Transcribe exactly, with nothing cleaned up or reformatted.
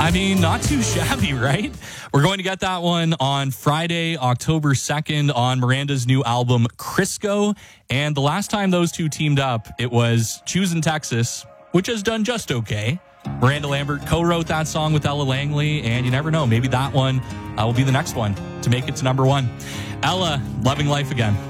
I mean, not too shabby, right? We're going to get that one on Friday, October second on Miranda's new album, Crisco. And the last time those two teamed up, it was Choosing Texas, which has done just okay. Miranda Lambert co-wrote that song with Ella Langley, and you never know, maybe that one uh, will be the next one to make it to number one. Ella, loving life again.